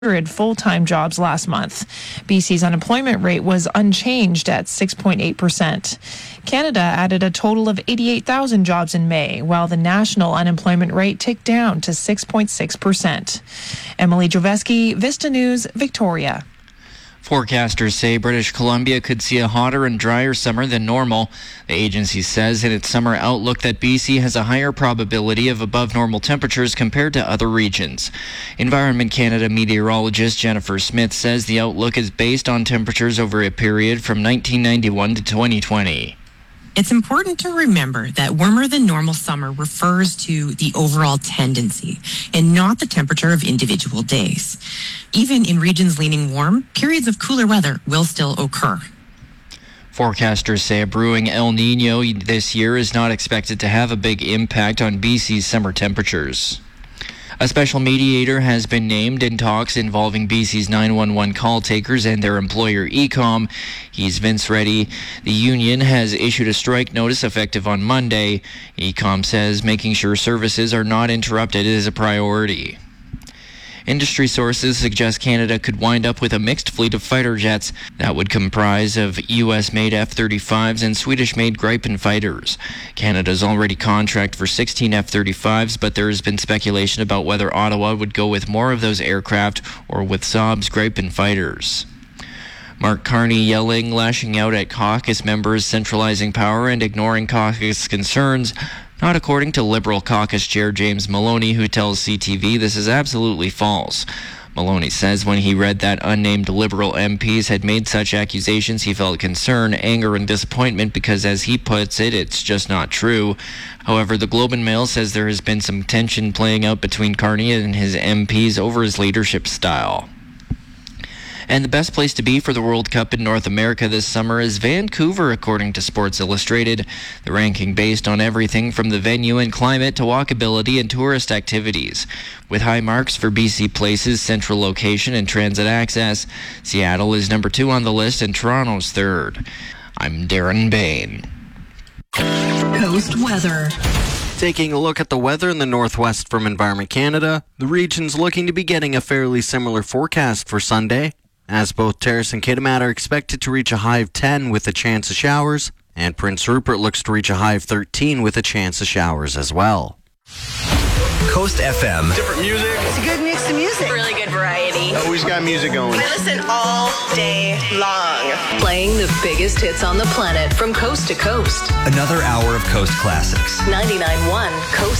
full-time jobs last month. BC's unemployment rate was unchanged at 6.8%. Canada added a total of 88,000 jobs in May, while the national unemployment rate ticked down to 6.6%. Emily Joveski, Vista News, Victoria. Forecasters say British Columbia could see a hotter and drier summer than normal. The agency says in its summer outlook that BC has a higher probability of above normal temperatures compared to other regions. Environment Canada meteorologist Jennifer Smith says the outlook is based on temperatures over a period from 1991 to 2020. It's important to remember that warmer than normal summer refers to the overall tendency and not the temperature of individual days. Even in regions leaning warm, periods of cooler weather will still occur. Forecasters say a brewing El Niño this year is not expected to have a big impact on BC's summer temperatures. A special mediator has been named in talks involving BC's 911 call takers and their employer Ecom. He's Vince Reddy. The union has issued a strike notice effective on Monday. Ecom says making sure services are not interrupted is a priority. Industry sources suggest Canada could wind up with a mixed fleet of fighter jets that would comprise of U.S.-made F-35s and Swedish-made Gripen fighters. Canada's already contracted for 16 F-35s, but there has been speculation about whether Ottawa would go with more of those aircraft or with Saab's Gripen fighters. Mark Carney yelling, lashing out at caucus members, centralizing power and ignoring caucus concerns. Not according to Liberal caucus chair James Maloney, who tells CTV this is absolutely false. Maloney says when he read that unnamed Liberal MPs had made such accusations, he felt concern, anger, and disappointment because, as he puts it, it's just not true. However, the Globe and Mail says there has been some tension playing out between Carney and his MPs over his leadership style. And the best place to be for the World Cup in North America this summer is Vancouver, according to Sports Illustrated. The ranking based on everything from the venue and climate to walkability and tourist activities. With high marks for BC places, central location, and transit access, Seattle is number 2 on the list and Toronto's 3rd. I'm Darren Bain. Coast weather. Taking a look at the weather in the northwest from Environment Canada, the region's looking to be getting a fairly similar forecast for Sunday, as both Terrace and Kitimat are expected to reach a high of 10 with a chance of showers, and Prince Rupert looks to reach a high of 13 with a chance of showers as well. Coast FM. Different music. It's a good mix of music. Really good variety. Always got music going. I listen all day long. Playing the biggest hits on the planet from coast to coast. Another hour of Coast classics. 99.1 Coast